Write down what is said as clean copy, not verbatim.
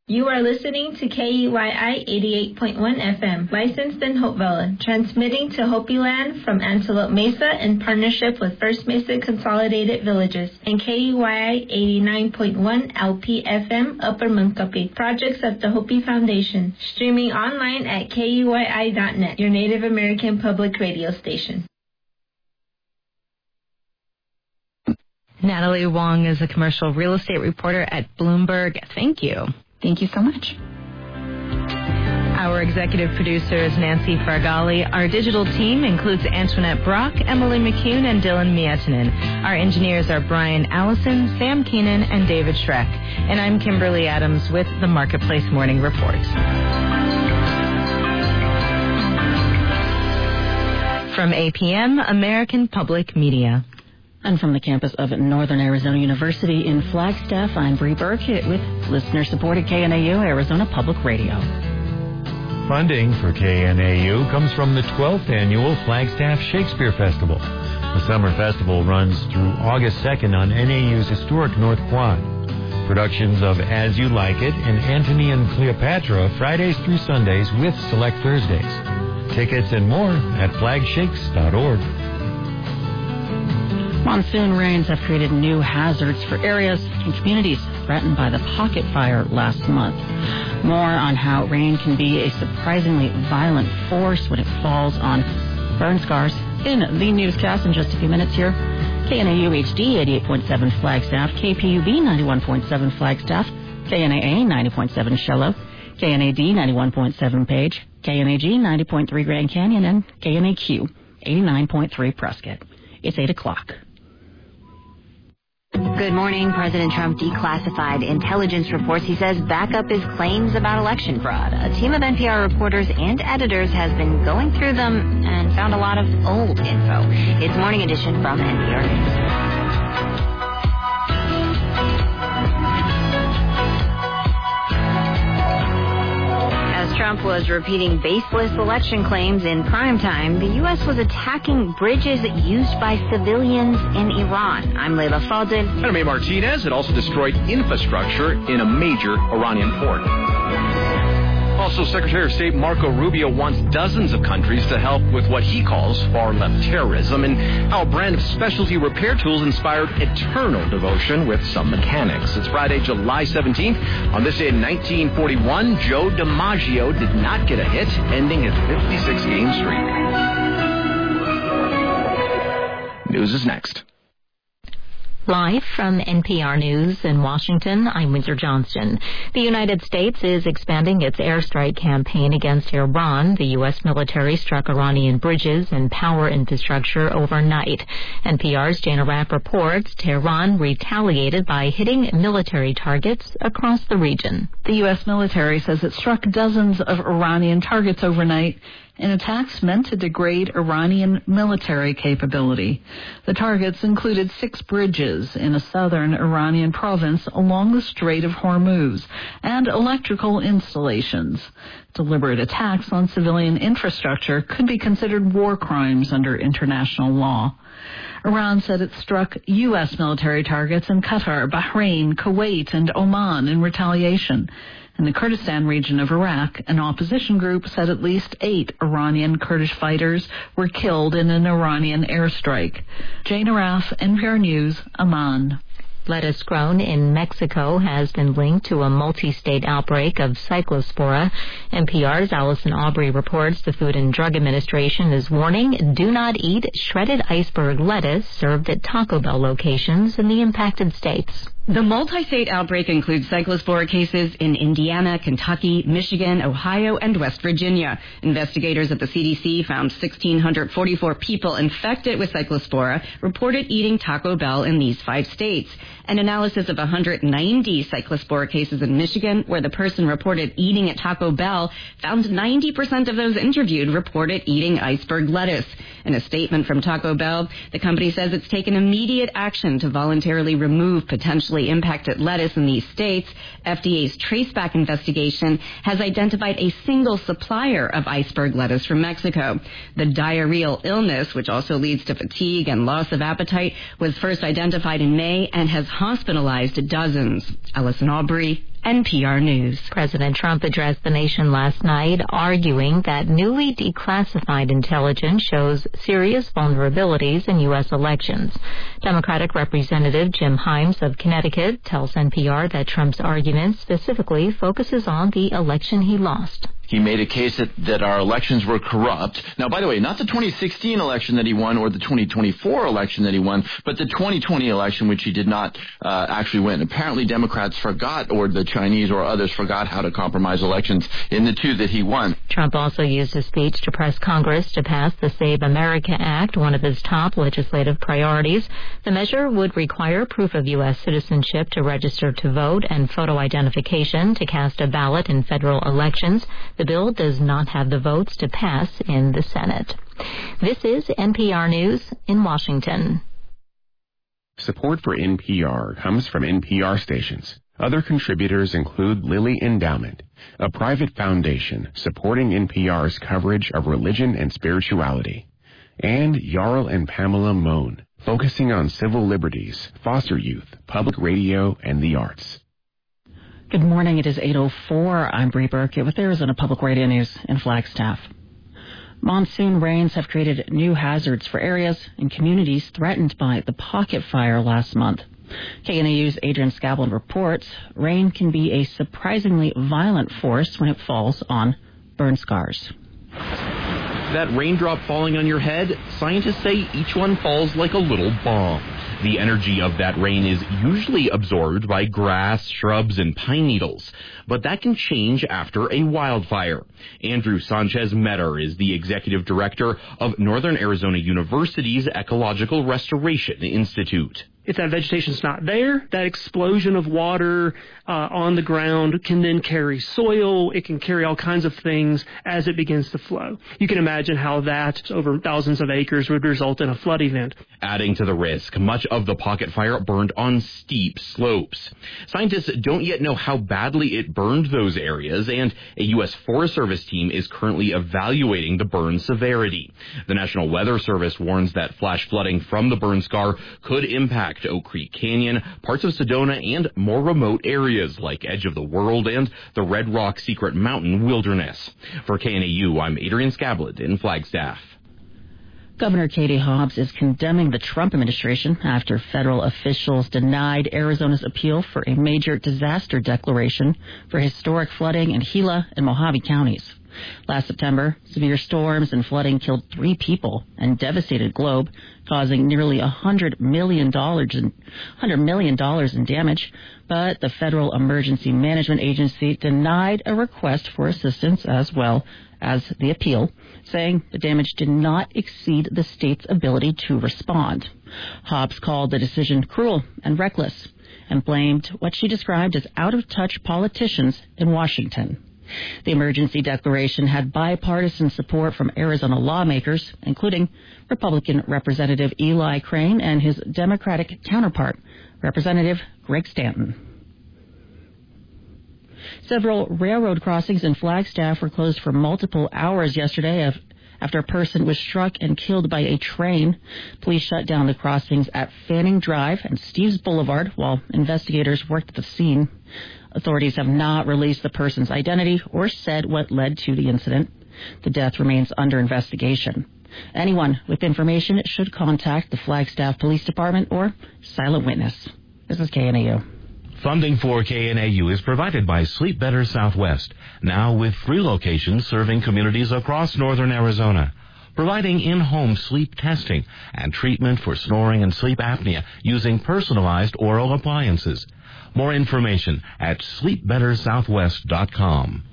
You are listening to KUYI 88.1 FM, licensed in Hopevilla, transmitting to Hopi Land from Antelope Mesa in partnership with First Mesa Consolidated Villages, and KUYI 89.1 LP FM, Upper Munkapi, projects of the Hopi Foundation, streaming online at KUYI.net, your Native American public radio station. Natalie Wong is a commercial real estate reporter at Bloomberg. Thank you. Thank you so much. Our executive producer is Nancy Fargali. Our digital team includes Antoinette Brock, Emily McCune, and Dylan Mietinen. Our engineers are Brian Allison, Sam Keenan, and David Schreck. And I'm Kimberly Adams with the Marketplace Morning Report. From APM, American Public Media. And from the campus of Northern Arizona University in Flagstaff, I'm Bree Burkett with listener-supported KNAU Arizona Public Radio. Funding for KNAU comes from the 12th Annual Flagstaff Shakespeare Festival. The summer festival runs through August 2nd on NAU's historic North Quad. Productions of As You Like It and Antony and Cleopatra Fridays through Sundays with select Thursdays. Tickets and more at flagshakes.org. Monsoon rains have created new hazards for areas and communities threatened by the Pocket Fire last month. More on how rain can be a surprisingly violent force when it falls on burn scars in the newscast in just a few minutes here. KNAU HD 88.7 Flagstaff, KPUB 91.7 Flagstaff, KNAA 90.7 Shello, KNAD 91.7 Page, KNAG 90.3 Grand Canyon, and KNAQ 89.3 Prescott. It's 8 o'clock. Good morning. President Trump declassified intelligence reports he says back up his claims about election fraud. A team of NPR reporters and editors has been going through them and found a lot of old info. It's Morning Edition from NPR News. Trump was repeating baseless election claims in primetime, the U.S. was attacking bridges used by civilians in Iran. I'm Leila Fadel. I'm May Martinez. It also destroyed infrastructure in a major Iranian port. Also, Secretary of State Marco Rubio wants dozens of countries to help with what he calls far-left terrorism, and how a brand of specialty repair tools inspired eternal devotion with some mechanics. It's Friday, July 17th. On this day in 1941, Joe DiMaggio did not get a hit, ending his 56-game streak. News is next. Live from NPR News in Washington, I'm Winter Johnston. The United States is expanding its airstrike campaign against Iran. The U.S. military struck Iranian bridges and power infrastructure overnight. NPR's Jana Rapp reports Tehran retaliated by hitting military targets across the region. The U.S. military says it struck dozens of Iranian targets overnight in attacks meant to degrade Iranian military capability. The targets included 6 bridges in a southern Iranian province along the Strait of Hormuz and electrical installations. Deliberate attacks on civilian infrastructure could be considered war crimes under international law. Iran said it struck U.S. military targets in Qatar, Bahrain, Kuwait, and Oman in retaliation. In the Kurdistan region of Iraq, an opposition group said at least 8 Iranian Kurdish fighters were killed in an Iranian airstrike. Jane Araf, NPR News, Amman. Lettuce grown in Mexico has been linked to a multi-state outbreak of cyclospora. NPR's Allison Aubrey reports the Food and Drug Administration is warning do not eat shredded iceberg lettuce served at Taco Bell locations in the impacted states. The multi-state outbreak includes cyclospora cases in Indiana, Kentucky, Michigan, Ohio, and West Virginia. Investigators at the CDC found 1,644 people infected with cyclospora reported eating Taco Bell in these 5 states. An analysis of 190 cyclospora cases in Michigan, where the person reported eating at Taco Bell, found 90% of those interviewed reported eating iceberg lettuce. In a statement from Taco Bell, the company says it's taken immediate action to voluntarily remove potentially impacted lettuce in these states. FDA's traceback investigation has identified a single supplier of iceberg lettuce from Mexico. The diarrheal illness, which also leads to fatigue and loss of appetite, was first identified in May and has hospitalized dozens. Allison Aubrey, NPR News. President Trump addressed the nation last night, arguing that newly declassified intelligence shows serious vulnerabilities in U.S. elections. Democratic Representative Jim Himes of Connecticut tells NPR that Trump's argument specifically focuses on the election he lost. He made a case that our elections were corrupt. Now, by the way, not the 2016 election that he won or the 2024 election that he won, but the 2020 election, which he did not actually win. Apparently, Democrats forgot, or the Chinese or others forgot how to compromise elections in the two that he won. Trump also used his speech to press Congress to pass the Save America Act, one of his top legislative priorities. The measure would require proof of U.S. citizenship to register to vote and photo identification to cast a ballot in federal elections. The bill does not have the votes to pass in the Senate. This is NPR News in Washington. Support for NPR comes from NPR stations. Other contributors include Lilly Endowment, a private foundation supporting NPR's coverage of religion and spirituality, and Jarl and Pamela Mohn, focusing on civil liberties, foster youth, public radio, and the arts. Good morning. It is 8:04. I'm Bree Burkett with Arizona Public Radio News in Flagstaff. Monsoon rains have created new hazards for areas and communities threatened by the Pocket Fire last month. KNAU's Adrian Scavlin reports rain can be a surprisingly violent force when it falls on burn scars. That raindrop falling on your head, scientists say each one falls like a little bomb. The energy of that rain is usually absorbed by grass, shrubs, and pine needles, but that can change after a wildfire. Andrew Sanchez-Metter is the executive director of Northern Arizona University's Ecological Restoration Institute. If that vegetation's not there, that explosion of water on the ground can then carry soil. It can carry all kinds of things as it begins to flow. You can imagine how that, over thousands of acres, would result in a flood event. Adding to the risk, much of the Pocket Fire burned on steep slopes. Scientists don't yet know how badly it burned those areas, and a U.S. Forest Service team is currently evaluating the burn severity. The National Weather Service warns that flash flooding from the burn scar could impact Oak Creek Canyon, parts of Sedona, and more remote areas like Edge of the World and the Red Rock Secret Mountain Wilderness. For KNAU, I'm Adrian Scavlin in Flagstaff. Governor Katie Hobbs is condemning the Trump administration after federal officials denied Arizona's appeal for a major disaster declaration for historic flooding in Gila and Mojave counties. Last September, severe storms and flooding killed 3 people and devastated Globe, causing nearly $100 million in damage. But the Federal Emergency Management Agency denied a request for assistance as well as the appeal, saying the damage did not exceed the state's ability to respond. Hobbs called the decision cruel and reckless and blamed what she described as out-of-touch politicians in Washington. The emergency declaration had bipartisan support from Arizona lawmakers, including Republican Representative Eli Crane and his Democratic counterpart, Representative Greg Stanton. Several railroad crossings in Flagstaff were closed for multiple hours yesterday after a person was struck and killed by a train. Police shut down the crossings at Fanning Drive and Steves Boulevard while investigators worked at the scene. Authorities have not released the person's identity or said what led to the incident. The death remains under investigation. Anyone with information should contact the Flagstaff Police Department or Silent Witness. This is KNAU. Funding for KNAU is provided by Sleep Better Southwest, now with 3 locations serving communities across northern Arizona, providing in-home sleep testing and treatment for snoring and sleep apnea using personalized oral appliances. More information at sleepbettersouthwest.com.